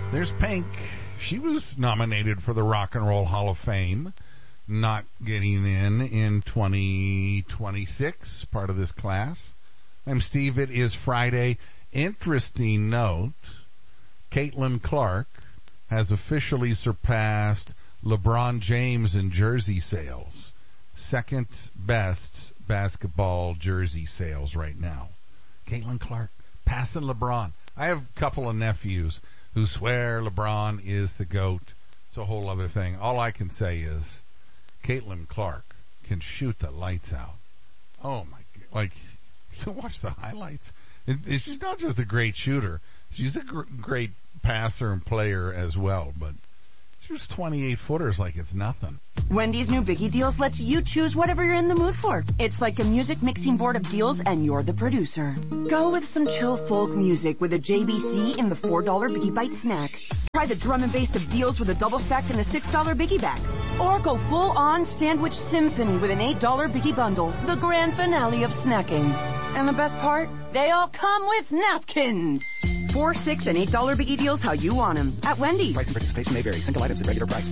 There's Pink. She was nominated for the Rock and Roll Hall of Fame, not getting in 2026, part of this class. I'm Steve. It is Friday. Interesting note, Caitlin Clark has officially surpassed LeBron James in jersey sales. Second best basketball jersey sales right now. Caitlin Clark passing LeBron. I have a couple of nephews who swear LeBron is the GOAT. It's a whole other thing. All I can say is Caitlin Clark can shoot the lights out. Oh my, like, to watch the highlights. She's not just a great shooter. She's a great passer and player as well, but she was 28 footers like it's nothing. Wendy's new Biggie Deals lets you choose whatever you're in the mood for. It's like a music mixing board of deals and you're the producer. Go with some chill folk music with a JBC in the $4 Biggie Bite snack. Try the drum and bass of deals with a double stack in the $6 Biggie bag. Or go full on sandwich symphony with an $8 Biggie bundle. The grand finale of snacking. And the best part? They all come with napkins. $4, $6, and $8 Biggie Deals how you want them. At Wendy's. Price and participation may vary. Single items at regular price.